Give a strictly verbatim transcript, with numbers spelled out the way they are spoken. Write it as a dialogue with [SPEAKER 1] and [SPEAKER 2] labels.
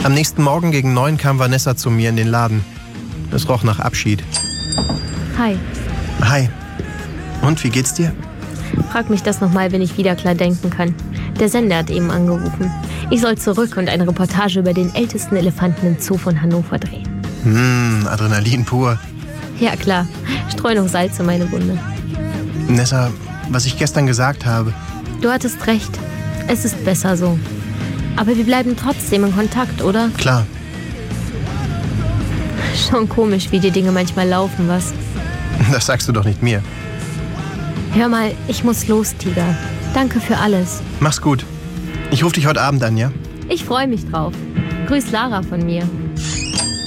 [SPEAKER 1] Am nächsten Morgen gegen neun kam Vanessa zu mir in den Laden. Es roch nach Abschied.
[SPEAKER 2] Hi.
[SPEAKER 1] Hi. Und, wie geht's dir?
[SPEAKER 2] Frag mich das nochmal, wenn ich wieder klar denken kann. Der Sender hat eben angerufen. Ich soll zurück und eine Reportage über den ältesten Elefanten im Zoo von Hannover drehen.
[SPEAKER 1] Hm, Adrenalin pur.
[SPEAKER 2] Ja klar, streu noch Salz in meine Wunde.
[SPEAKER 1] Nessa, was ich gestern gesagt habe.
[SPEAKER 2] Du hattest recht. Es ist besser so. Aber wir bleiben trotzdem in Kontakt, oder?
[SPEAKER 1] Klar.
[SPEAKER 2] Schon komisch, wie die Dinge manchmal laufen, was?
[SPEAKER 1] Das sagst du doch nicht mir.
[SPEAKER 2] Hör mal, ich muss los, Tiger. Danke für alles.
[SPEAKER 1] Mach's gut. Ich rufe dich heute Abend an, ja?
[SPEAKER 2] Ich freue mich drauf. Grüß Lara von mir.